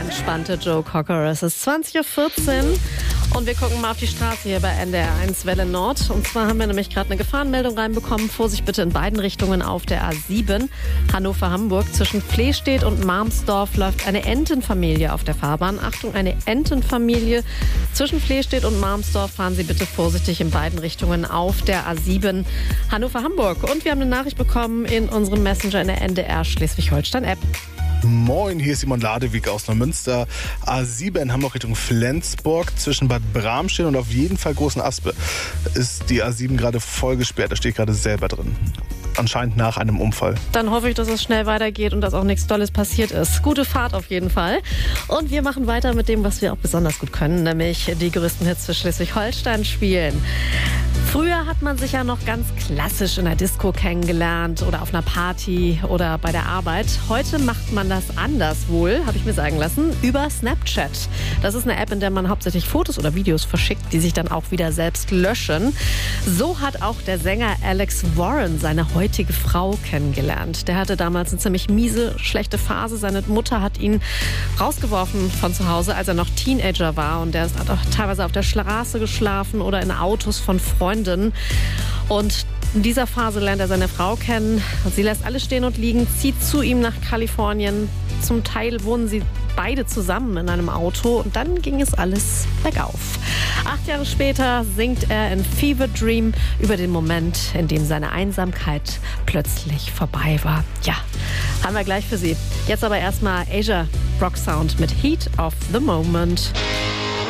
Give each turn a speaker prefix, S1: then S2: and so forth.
S1: entspannte Joe Cocker. Es ist 20:14 Uhr und wir gucken mal auf die Straße hier bei NDR 1 Welle Nord. Und zwar haben wir nämlich gerade eine Gefahrenmeldung reinbekommen. Vorsicht bitte in beiden Richtungen auf der A7 Hannover-Hamburg. Zwischen Flehstedt und Marmsdorf läuft eine Entenfamilie auf der Fahrbahn. Achtung, eine Entenfamilie. Zwischen Flehstedt und Marmsdorf fahren Sie bitte vorsichtig in beiden Richtungen auf der A7 Hannover-Hamburg. Und wir haben eine Nachricht bekommen in unserem Messenger in der NDR Schleswig-Holstein-App.
S2: Moin, hier ist Simon Ladewig aus Neumünster. A7 in Hamburg Richtung Flensburg zwischen Bad Bramstedt und auf jeden Fall Großen Aspe ist die A7 gerade voll gesperrt. Da stehe ich gerade selber drin. Anscheinend nach einem Unfall.
S1: Dann hoffe ich, dass es schnell weitergeht und dass auch nichts Dolles passiert ist. Gute Fahrt auf jeden Fall. Und wir machen weiter mit dem, was wir auch besonders gut können, nämlich die größten Hits für Schleswig-Holstein spielen. Früher hat man sich ja noch ganz klassisch in der Disco kennengelernt oder auf einer Party oder bei der Arbeit. Heute macht man das anders wohl, habe ich mir sagen lassen, über Snapchat. Das ist eine App, in der man hauptsächlich Fotos oder Videos verschickt, die sich dann auch wieder selbst löschen. So hat auch der Sänger Alex Warren seine heutige Frau kennengelernt. Der hatte damals eine ziemlich miese, schlechte Phase. Seine Mutter hat ihn rausgeworfen von zu Hause, als er noch Teenager war. Und der hat auch teilweise auf der Straße geschlafen oder in Autos von Freunden. Und in dieser Phase lernt er seine Frau kennen. Sie lässt alles stehen und liegen, zieht zu ihm nach Kalifornien. Zum Teil wohnen sie beide zusammen in einem Auto und dann ging es alles bergauf. 8 Jahre später singt er in Fever Dream über den Moment, in dem seine Einsamkeit plötzlich vorbei war. Ja, haben wir gleich für Sie. Jetzt aber erstmal Asia Rock Sound mit Heat of the Moment.